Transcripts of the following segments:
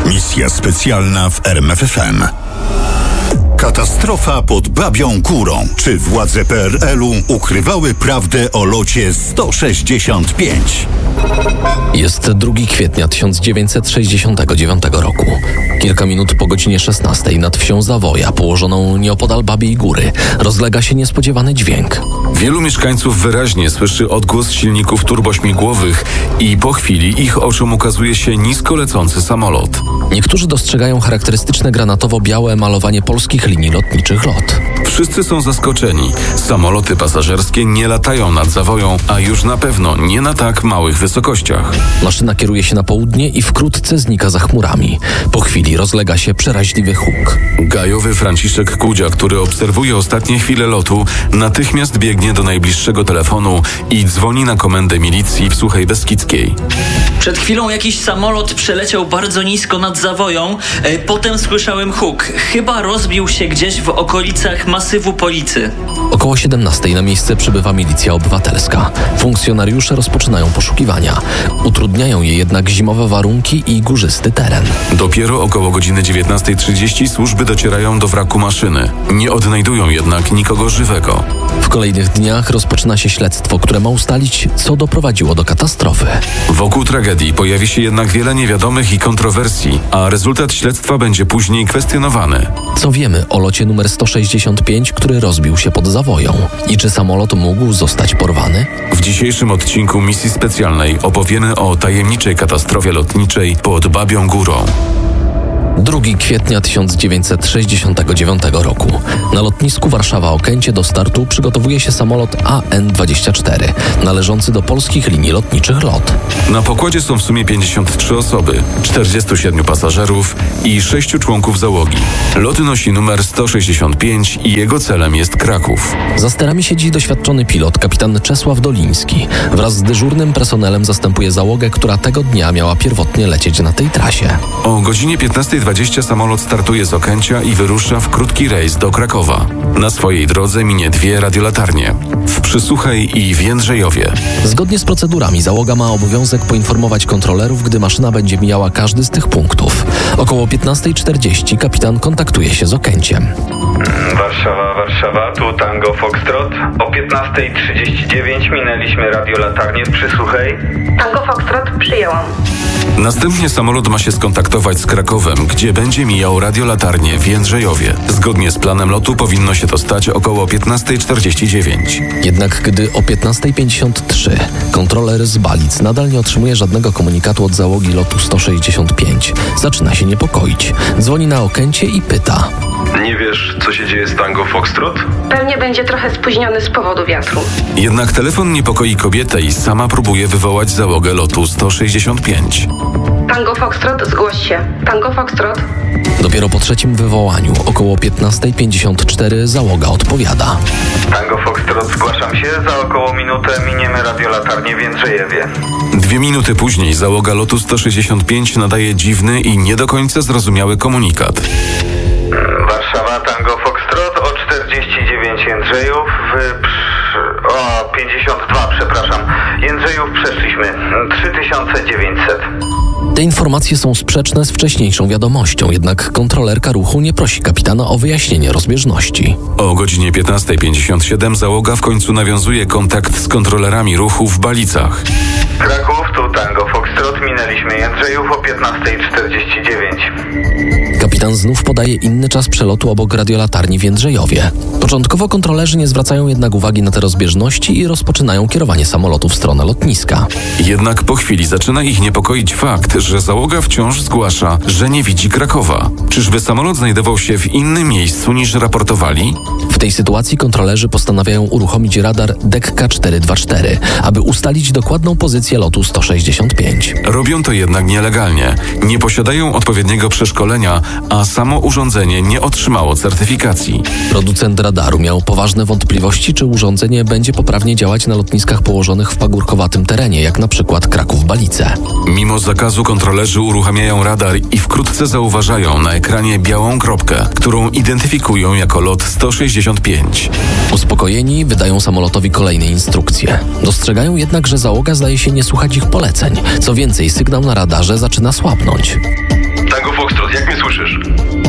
Misja specjalna w RMFFM. Katastrofa pod Babią Górą. Czy władze PRL-u ukrywały prawdę o locie 165? Jest 2 kwietnia 1969 roku. Kilka minut po godzinie 16 nad wsią Zawoja, położoną nieopodal Babiej Góry, rozlega się niespodziewany dźwięk. Wielu mieszkańców wyraźnie słyszy odgłos silników turbośmigłowych i po chwili ich oczom ukazuje się nisko lecący samolot. Niektórzy dostrzegają charakterystyczne granatowo-białe malowanie polskich linii lotniczych LOT. Wszyscy są zaskoczeni. Samoloty pasażerskie nie latają nad Zawoją, a już na pewno nie na tak małych wysokościach. Maszyna kieruje się na południe i wkrótce znika za chmurami. Po chwili rozlega się przeraźliwy huk. Gajowy Franciszek Kudzia, który obserwuje ostatnie chwile lotu, natychmiast biegnie do najbliższego telefonu i dzwoni na komendę milicji w Suchej Beskidzkiej. Przed chwilą jakiś samolot przeleciał bardzo nisko nad Zawoją, potem słyszałem huk. Chyba rozbił się gdzieś w okolicach masywu Policy. Około 17 na miejsce przybywa milicja obywatelska. Funkcjonariusze rozpoczynają poszukiwania. Utrudniają je jednak zimowe warunki i górzysty teren. Dopiero około godziny 19:30 służby docierają do wraku maszyny. Nie odnajdują jednak nikogo żywego. W kolejnych dniach rozpoczyna się śledztwo, które ma ustalić, co doprowadziło do katastrofy. Wokół tragedii pojawi się jednak wiele niewiadomych i kontrowersji, a rezultat śledztwa będzie później kwestionowany. Co wiemy o locie numer 165, który rozbił się pod Zawoją? I czy samolot mógł zostać porwany? W dzisiejszym odcinku Misji Specjalnej opowiemy o tajemniczej katastrofie lotniczej pod Babią Górą. 2 kwietnia 1969 roku. Na lotnisku Warszawa-Okęcie do startu przygotowuje się samolot AN-24, należący do polskich linii lotniczych LOT. Na pokładzie są w sumie 53 osoby, 47 pasażerów i 6 członków załogi. Lot nosi numer 165 i jego celem jest Kraków. Za sterami siedzi doświadczony pilot, kapitan Czesław Doliński. Wraz z dyżurnym personelem zastępuje załogę, która tego dnia miała pierwotnie lecieć na tej trasie. O godzinie 15:20 samolot startuje z Okęcia i wyrusza w krótki rejs do Krakowa. Na swojej drodze minie 2 radiolatarnie w Przysuchej i w Jędrzejowie. Zgodnie z procedurami załoga ma obowiązek poinformować kontrolerów, gdy maszyna będzie mijała każdy z tych punktów. Około 15:40 kapitan kontaktuje się z Okęciem. Warszawa, tu Tango Foxtrot. O 15:39 minęliśmy radiolatarnię w Przysuchej. Tango Foxtrot, przyjęłam. Następnie samolot ma się skontaktować z Krakowem, gdzie będzie mijał radiolatarnię w Jędrzejowie. Zgodnie z planem lotu powinno się to stać około 15:49. Jednak gdy o 15:53 kontroler z Balic nadal nie otrzymuje żadnego komunikatu od załogi lotu 165, zaczyna się niepokoić. Dzwoni na Okęcie i pyta: Nie wiesz, co się dzieje z Tango Foxtrot? Pewnie będzie trochę spóźniony z powodu wiatru. Jednak telefon niepokoi kobietę i sama próbuje wywołać załogę lotu 165. Tango Foxtrot, zgłoś się. Tango Foxtrot. Dopiero po trzecim wywołaniu, około 15:54, załoga odpowiada. Tango Foxtrot, zgłaszam się. Za około minutę miniemy radiolatarnię w Jędrzejewie. 2 minuty później załoga lotu 165 nadaje dziwny i nie do końca zrozumiały komunikat. Warszawa, Tango Foxtrot, o 49 Jędrzejów, o 52, przepraszam. Jędrzejów przeszliśmy, 3900. Te informacje są sprzeczne z wcześniejszą wiadomością, jednak kontrolerka ruchu nie prosi kapitana o wyjaśnienie rozbieżności. O godzinie 15:57 załoga w końcu nawiązuje kontakt z kontrolerami ruchu w Balicach. Kraków, tu Tango Foxtrot, minęliśmy Jędrzejów o 15:49. Kapitan znów podaje inny czas przelotu obok radiolatarni w Jędrzejowie. Początkowo kontrolerzy nie zwracają jednak uwagi na te rozbieżności i rozpoczynają kierowanie samolotu w stronę lotniska. Jednak po chwili zaczyna ich niepokoić fakt, że załoga wciąż zgłasza, że nie widzi Krakowa. Czyżby samolot znajdował się w innym miejscu niż raportowali? W tej sytuacji kontrolerzy postanawiają uruchomić radar DECK 424, aby ustalić dokładną pozycję lotu 165. Robią to jednak nielegalnie. Nie posiadają odpowiedniego przeszkolenia, a samo urządzenie nie otrzymało certyfikacji. Producent radaru miał poważne wątpliwości, czy urządzenie będzie poprawnie działać na lotniskach położonych w pagórkowatym terenie, jak na przykład Kraków-Balice. Mimo zakazu kontrolerzy uruchamiają radar i wkrótce zauważają na ekranie białą kropkę, którą identyfikują jako lot 165. Uspokojeni wydają samolotowi kolejne instrukcje. Dostrzegają jednak, że załoga zdaje się nie słuchać ich poleceń. Co więcej, sygnał na radarze zaczyna słabnąć. Tango słyszysz?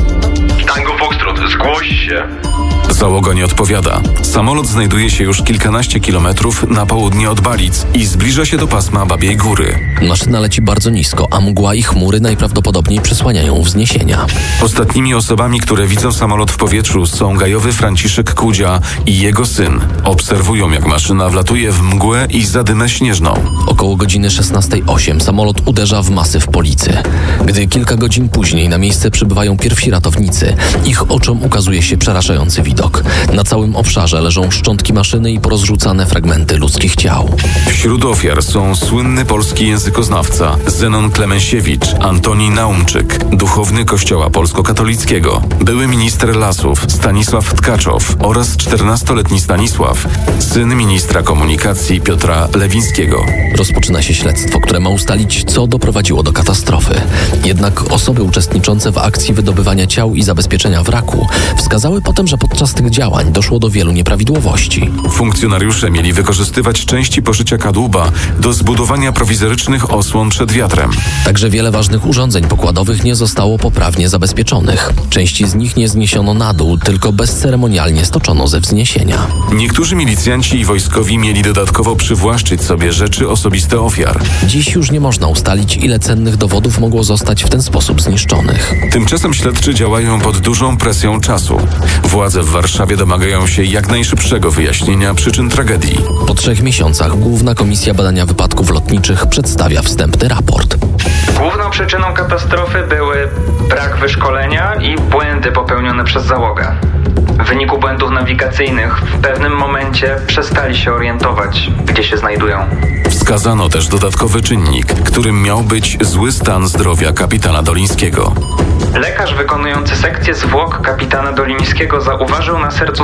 Tango Foxtrot, zgłoś się. Załoga nie odpowiada. Samolot znajduje się już kilkanaście kilometrów na południe od Balic i zbliża się do pasma Babiej Góry. Maszyna leci bardzo nisko, a mgła i chmury najprawdopodobniej przysłaniają wzniesienia. Ostatnimi osobami, które widzą samolot w powietrzu, są gajowy Franciszek Kudzia i jego syn. Obserwują, jak maszyna wlatuje w mgłę i zadymę śnieżną. Około godziny 16:08 samolot uderza w masyw Policy. Gdy kilka godzin później na miejsce przybywają pierwsi ratownicy, ich oczom ukazuje się przerażający widok. Na całym obszarze leżą szczątki maszyny i porozrzucane fragmenty ludzkich ciał. Wśród ofiar są słynny polski językoznawca Zenon Klemensiewicz, Antoni Naumczyk, duchowny Kościoła Polsko-Katolickiego, były minister lasów Stanisław Tkaczow oraz 14-letni Stanisław, syn ministra komunikacji Piotra Lewińskiego. Rozpoczyna się śledztwo, które ma ustalić, co doprowadziło do katastrofy. Jednak osoby uczestniczące w akcji wydobywania ciał i zabezpieczenia wraku wskazały potem, że podczas tych działań doszło do wielu nieprawidłowości. Funkcjonariusze mieli wykorzystywać części poszycia kadłuba do zbudowania prowizorycznych osłon przed wiatrem. Także wiele ważnych urządzeń pokładowych nie zostało poprawnie zabezpieczonych. Części z nich nie zniesiono na dół, tylko bezceremonialnie stoczono ze wzniesienia. Niektórzy milicjanci i wojskowi mieli dodatkowo przywłaszczyć sobie rzeczy osobiste ofiar. Dziś już nie można ustalić, ile cennych dowodów mogło zostać w ten sposób zniszczonych. Tymczasem śledczy działają pod dużą presją czasu. Władze w Warszawie domagają się jak najszybszego wyjaśnienia przyczyn tragedii. Po 3 miesiącach Główna Komisja Badania Wypadków Lotniczych przedstawia wstępny raport. Główną przyczyną katastrofy były brak wyszkolenia i błędy popełnione przez załogę. W wyniku błędów nawigacyjnych w pewnym momencie przestali się orientować, gdzie się znajdują. Wskazano też dodatkowy czynnik, którym miał być zły stan zdrowia kapitana Dolińskiego. Lekarz wykonujący sekcję zwłok kapitana Dolińskiego zauważył na sercu